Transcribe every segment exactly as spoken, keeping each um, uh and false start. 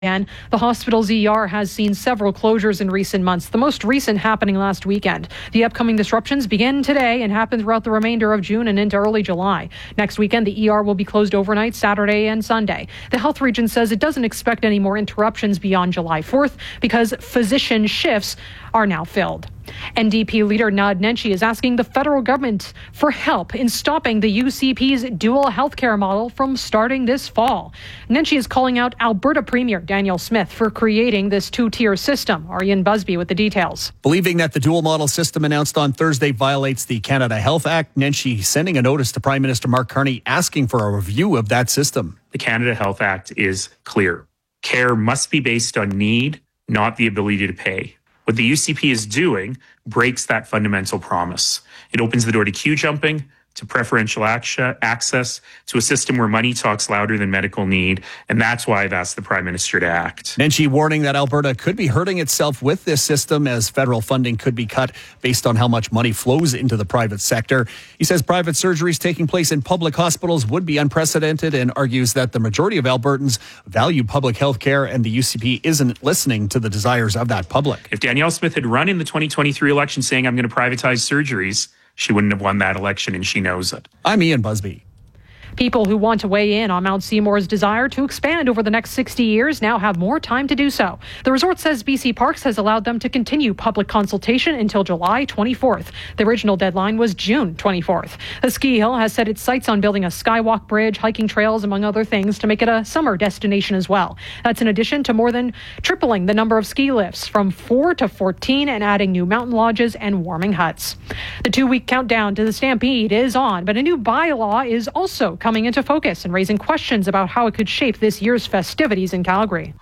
And the hospital's E R has seen several closures in recent months, the most recent happening last weekend. The upcoming disruptions begin today and happen throughout the remainder of June and into early July. Next weekend, the E R will be closed overnight, Saturday and Sunday. The health region says it doesn't expect any more interruptions beyond July fourth because physician shifts are now filled. N D P leader Nad Nenshi is asking the federal government for help in stopping the U C P's dual healthcare model from starting this fall. Nenshi is calling out Alberta Premier Danielle Smith for creating this two-tier system. Aryan Busby with the details. Believing that the dual model system announced on Thursday violates the Canada Health Act, Nenshi sending a notice to Prime Minister Mark Carney asking for a review of that system. The Canada Health Act is clear. Care must be based on need, not the ability to pay. What the U C P is doing breaks that fundamental promise. It opens the door to queue jumping, to preferential access, to a system where money talks louder than medical need. And that's why I've asked the Prime Minister to act. Nenshi warning that Alberta could be hurting itself with this system as federal funding could be cut based on how much money flows into the private sector. He says private surgeries taking place in public hospitals would be unprecedented and argues that the majority of Albertans value public health care and the U C P isn't listening to the desires of that public. If Danielle Smith had run in the twenty twenty-three election saying, I'm going to privatize surgeries, she wouldn't have won that election, and she knows it. I'm Ian Busby. People who want to weigh in on Mount Seymour's desire to expand over the next sixty years now have more time to do so. The resort says B C Parks has allowed them to continue public consultation until July twenty-fourth. The original deadline was June twenty-fourth. The ski hill has set its sights on building a skywalk bridge, hiking trails, among other things, to make it a summer destination as well. That's in addition to more than tripling the number of ski lifts from four to fourteen and adding new mountain lodges and warming huts. The two-week countdown to the Stampede is on, but a new bylaw is also coming into focus and raising questions about how it could shape this year's festivities in Calgary.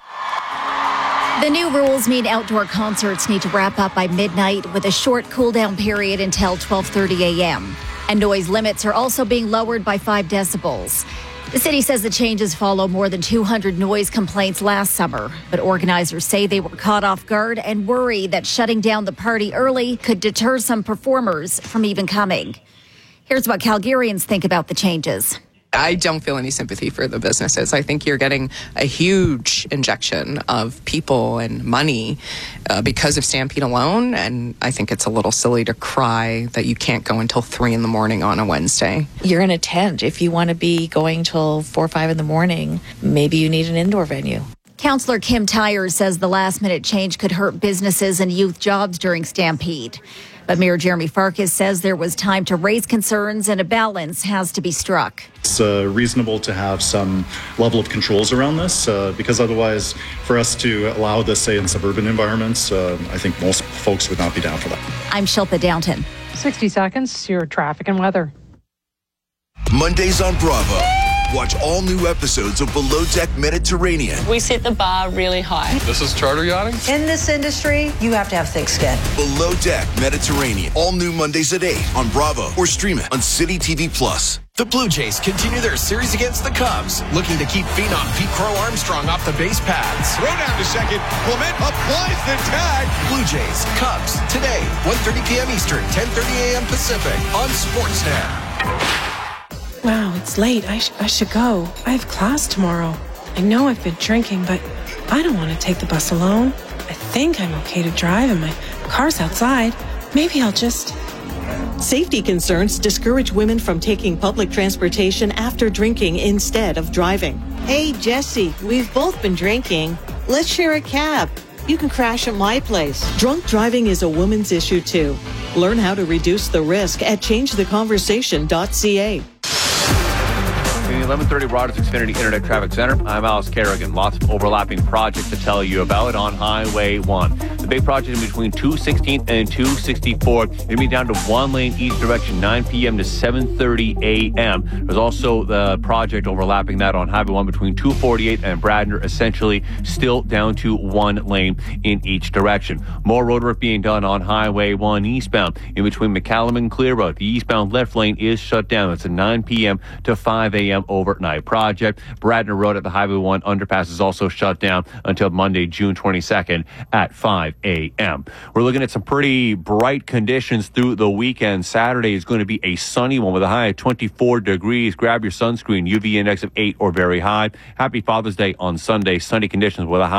The new rules mean outdoor concerts need to wrap up by midnight with a short cool-down period until twelve thirty a.m. And noise limits are also being lowered by five decibels. The city says the changes follow more than two hundred noise complaints last summer, but organizers say they were caught off guard and worry that shutting down the party early could deter some performers from even coming. Here's what Calgarians think about the changes. I don't feel any sympathy for the businesses. I think you're getting a huge injection of people and money uh, because of Stampede alone, and I think it's a little silly to cry that you can't go until three in the morning on a Wednesday. You're in a tent. If you want to be going till four or five in the morning, maybe you need an indoor venue. Councillor Kim Tyers says the last-minute change could hurt businesses and youth jobs during Stampede. But Mayor Jeremy Farkas says there was time to raise concerns and a balance has to be struck. It's uh, reasonable to have some level of controls around this uh, because otherwise for us to allow this, say, in suburban environments, uh, I think most folks would not be down for that. I'm Shilpa Downton. sixty seconds, your traffic and weather. Mondays on Bravo. Watch all new episodes of Below Deck Mediterranean. We set the bar really high. This is charter yachting. In this industry, you have to have thick skin. Below Deck Mediterranean. All new Mondays at eight on Bravo or stream it on City T V Plus. The Blue Jays continue their series against the Cubs, looking to keep phenom Pete Crow Armstrong off the base paths. Throw down to second. Clement applies the tag. Blue Jays, Cubs, today, one thirty p.m. Eastern, ten thirty a.m. Pacific on Sportsnet. Wow, it's late. I, sh- I should go. I have class tomorrow. I know I've been drinking, but I don't want to take the bus alone. I think I'm okay to drive and my car's outside. Maybe I'll just... Safety concerns discourage women from taking public transportation after drinking instead of driving. Hey, Jesse, we've both been drinking. Let's share a cab. You can crash at my place. Drunk driving is a woman's issue, too. Learn how to reduce the risk at change the conversation dot c a. In the eleven thirty Rogers Xfinity Internet Traffic Center, I'm Alice Kerrigan. Lots of overlapping projects to tell you about on Highway one. The big project in between two sixteenth and two sixty-fourth. It'll be down to one lane each direction, nine p.m. to seven thirty a.m. There's also the project overlapping that on Highway one between two forty-eight and Bradner, essentially still down to one lane in each direction. More road work being done on Highway one eastbound in between McCallum and Clearroad. The eastbound left lane is shut down. It's a nine p.m. to five a.m. overnight project. Bradner Road at the Highway one underpass is also shut down until Monday, June twenty-second at five a.m. We're looking at some pretty bright conditions through the weekend. Saturday is going to be a sunny one with a high of twenty-four degrees. Grab your sunscreen, U V index of eight or very high. Happy Father's Day on Sunday. Sunny conditions with a high